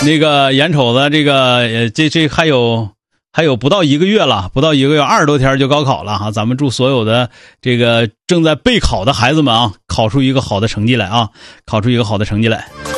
那个眼瞅着这个这还有不到1个月了，不到1个月，20多天就高考了哈。咱们祝所有的这个正在备考的孩子们啊，考出一个好的成绩来啊，考出一个好的成绩来。